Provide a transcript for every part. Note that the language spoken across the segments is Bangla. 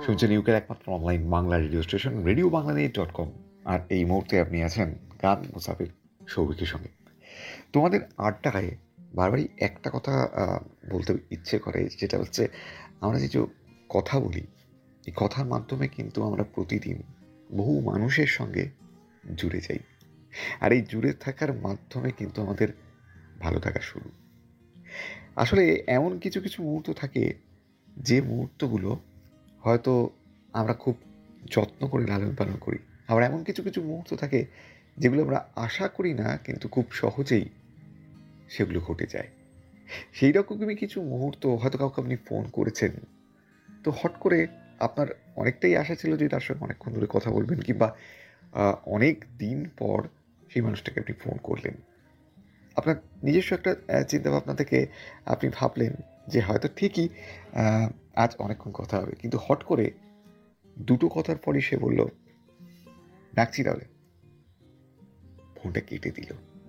শুনছেন ইউকের একমাত্র online Bangla radio station radio বাংলাদেশ.com। আর এই মুহূর্তে আপনি আছেন গান মুসাফির সৌভিকের সঙ্গে। তোমাদের আড্ডায় বারবারই একটা কথা বলতে ইচ্ছে করে, যেটা হচ্ছে আমরা যে কথা বলি, এই কথার মাধ্যমে কিন্তু আমরা প্রতিদিন বহু মানুষের সঙ্গে জুড়ে যাই। আর এই জুড়ে থাকার মাধ্যমে কিন্তু আমাদের ভালো থাকা শুরু। আসলে এমন কিছু কিছু মুহূর্ত থাকে, যে মুহূর্তগুলো হয়তো আমরা খুব যত্ন করে লালন পালন করি। আবার এমন কিছু কিছু মুহূর্ত থাকে যেগুলো আমরা আশা করি না, কিন্তু খুব সহজেই সেগুলো ঘটে যায়। সেই রকমই কিছু মুহূর্ত, হয়তো কাউকে আপনি ফোন করেছেন, তো হট করে আপনার অনেকটাই আশা ছিল যে তার সঙ্গে অনেকক্ষণ ধরে কথা বলবেন, কিংবা অনেক দিন পর সেই মানুষটাকে আপনি ফোন করলেন। আপনার নিজস্ব একটা চিন্তাভাবনা থেকে আপনি ভাবলেন যে হয়তো ঠিকই আজ অনেকক্ষণ কথা হবে, কিন্তু হট করে দুটো কথার পরই সে বলল, রাখছি তাহলে, ফোনটা কেটে দিল।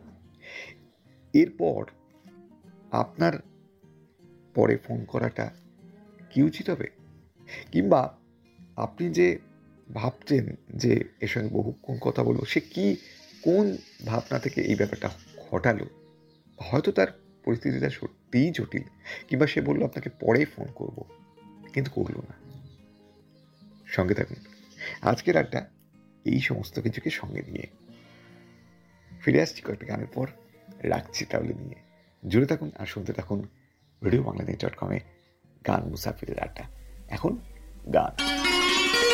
এরপর আপনার পরে ফোন করাটা কি উচিত হবে? কিংবা আপনি যে ভাবছেন যে এর সঙ্গে বহুক্ষণ কথা বলবো, সে কি কোন ভাবনা থেকে এই ব্যাপারটা ঘটালো? হয়তো তার পরিস্থিতিটা সত্যিই জটিল, কিংবা সে বললো আপনাকে পরে ফোন করব, কিন্তু করলো না। সঙ্গে থাকুন, আজকের আড্ডা এই সমস্ত কিছুকে সঙ্গে নিয়ে। ফিরে আসছি কয়েকটা গানের পর, রাখছি তাহলে নিয়ে। জুড়ে থাকুন আর শুনতে থাকুন রেডিও বাংলাদেশ.com-এ গান মুসাফিরের আড্ডা। এখন গান।